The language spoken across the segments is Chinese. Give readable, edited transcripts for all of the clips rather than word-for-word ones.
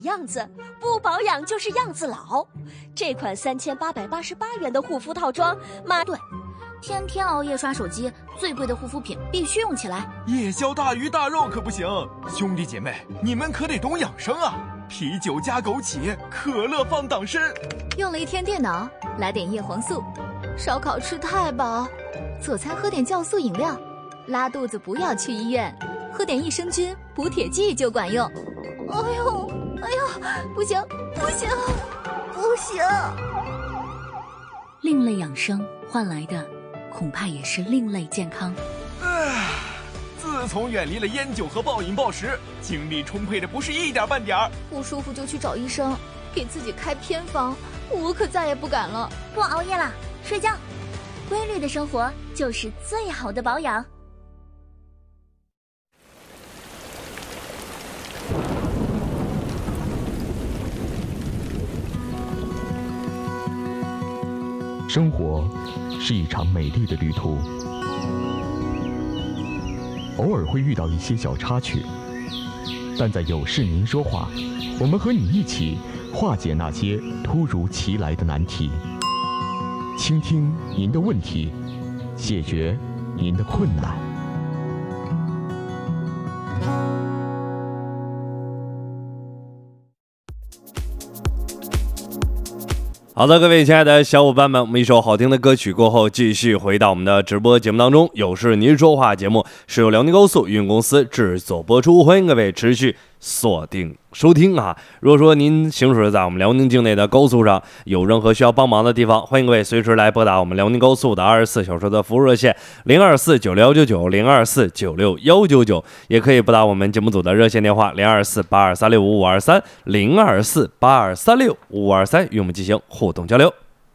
样子，不保养就是样子老。这款3888元的护肤套装， 对，天天熬夜刷手机，最贵的护肤品必须用起来。 夜宵大鱼大肉可不行，兄弟姐妹，你们可得懂养生啊！啤酒加枸杞，可乐放党参。 用了一天电脑，来点叶黄素。烧烤吃太饱，做餐喝点酵素饮料。拉肚子不要去医院，喝点益生菌补铁剂就管用。哎呦，不行！另类养生换来的，恐怕也是另类健康。 自从远离了烟酒和暴饮暴食，精力充沛的不是一点半点儿。 不舒服就去找医生，给自己开偏方，我可再也不敢了。 不熬夜了，睡觉。规律的生活就是最好的保养。 生活是一场美丽的旅途，偶尔会遇到一些小插曲，但在有事您说话，我们和你一起化解那些突如其来的难题，倾听您的问题，解决您的困难。 好的，各位亲爱的小伙伴们，我们一首好听的歌曲过后，继续回到我们的直播节目当中。有事您说话节目是由辽宁高速运营公司制作播出，欢迎各位持续锁定收听啊！如果说您行驶在我们辽宁境内的高速上，有任何需要帮忙的地方，欢迎各位随时来拨打我们辽宁高速的24小时的服务热线024969902496199，也可以拨打我们节目组的热线电话02482365523，02482365523，与我们进行互动交流。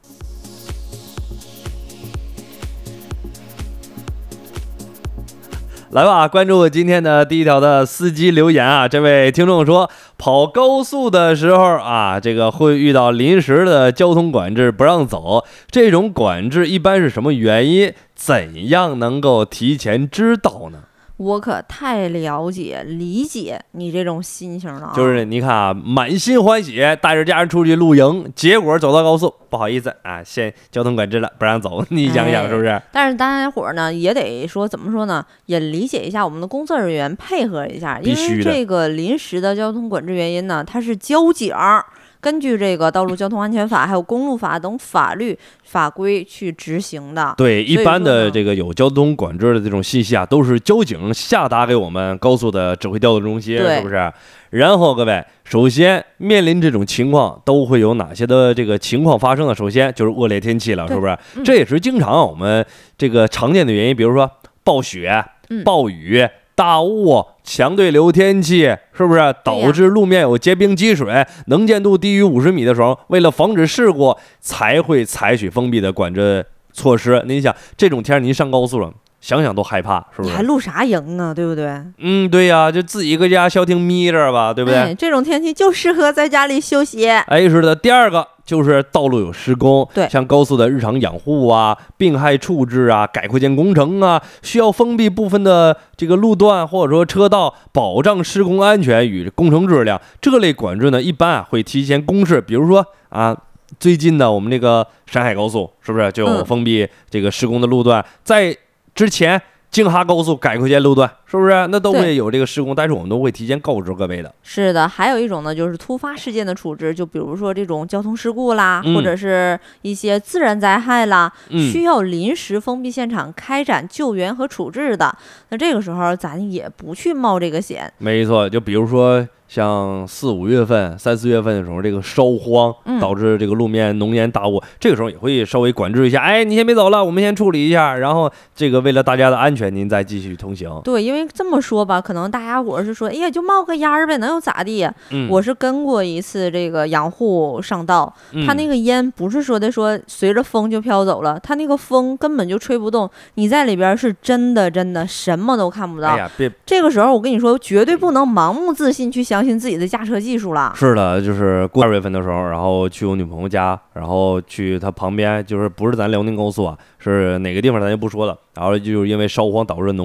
来吧，关注我今天的第一条的司机留言啊！这位听众说，跑高速的时候啊，这个会遇到临时的交通管制不让走，这种管制一般是什么原因？怎样能够提前知道呢？ 我可太理解你这种心情了， 就是你看啊，满心欢喜带着家人出去露营，结果走到高速，不好意思啊，现交通管制了，不让走，你想想是不是？ 但是大家伙呢也得说怎么说呢，也理解一下我们的工作人员，配合一下，因为这个临时的交通管制原因呢，它是交警根据这个道路交通安全法还有公路法等法律法规去执行的。 对，一般的这个有交通管制的这种信息啊，都是交警下达给我们高速的指挥调度中心，是不是？然后各位，首先面临这种情况都会有哪些的这个情况发生呢？首先就是恶劣天气了，是不是？这也是经常我们这个常见的原因，比如说暴雪、暴雨、大雾、强对流天气，是不是导致路面有结冰积水，能见度低于50米的时候，为了防止事故才会采取封闭的管制措施。您想这种天您上高速了，想想都害怕，是不是？ 你还露啥营啊，对不对？ 对呀，就自己搁家消停眯着吧，对不对？ 这种天气就适合在家里休息。 是的。第二个就是道路有施工， 对， 像高速的日常养护啊、病害处置啊、改扩建工程啊，需要封闭部分的这个路段或者说车道，保障施工安全与工程质量。这类管制呢，一般会提前公示，比如说最近的我们这个山海高速是不是就有封闭这个施工的路段？在之前京哈高速改扩建路段，是不是那都会有这个施工，但是我们都会提前告知各位的。 是的，还有一种呢，就是突发事件的处置，就比如说这种交通事故啦，或者是一些自然灾害啦，需要临时封闭现场开展救援和处置的，那这个时候咱也不去冒这个险。 没错，就比如说像4、5月份、3、4月份的时候，这个烧荒导致这个路面浓烟大雾，这个时候也会稍微管制一下。你先别走了，我们先处理一下，然后这个为了大家的安全，您再继续通行。 对，因为这么说吧，可能大家伙是说，就冒个烟儿呗，能有咋地呀？我是跟过一次这个养护上道，他那个烟不是说随着风就飘走了，他那个风根本就吹不动，你在里边是真的什么都看不到。这个时候我跟你说，绝对不能盲目自信去相信自己的驾车技术了。 是的，就是过2月份的时候，然后去我女朋友家，然后去她旁边，就是不是咱辽宁高速啊，是哪个地方咱就不说了。然后就是因为烧荒导致浓